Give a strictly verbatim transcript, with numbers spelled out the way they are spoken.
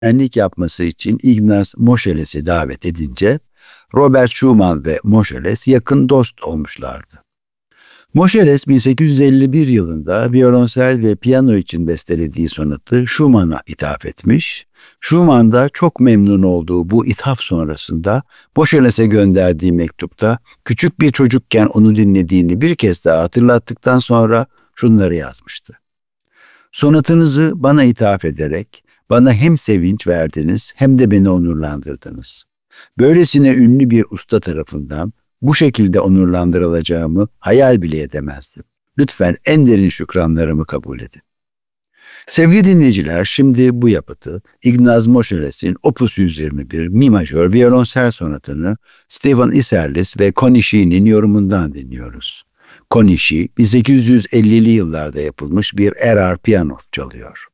enlik yapması için Ignaz Moscheles'i davet edince Robert Schumann ve Moscheles yakın dost olmuşlardı. Moscheles bin sekiz yüz elli bir yılında violonsel ve piyano için bestelediği sonatı Schumann'a ithaf etmiş. Schumann da çok memnun olduğu bu ithaf sonrasında Moscheles'e gönderdiği mektupta küçük bir çocukken onu dinlediğini bir kez daha hatırlattıktan sonra şunları yazmıştı. Sonatınızı bana ithaf ederek bana hem sevinç verdiniz hem de beni onurlandırdınız. Böylesine ünlü bir usta tarafından bu şekilde onurlandırılacağımı hayal bile edemezdim. Lütfen en derin şükranlarımı kabul edin. Sevgili dinleyiciler, şimdi bu yapıtı Ignaz Moscheles'in Opus yüz yirmi bir Mi majör violonsel sonatını Stephen Isserlis ve Connie Shee'nin yorumundan dinliyoruz. Connie Shee bin sekiz yüz ellili yıllarda yapılmış bir erar piyano çalıyor.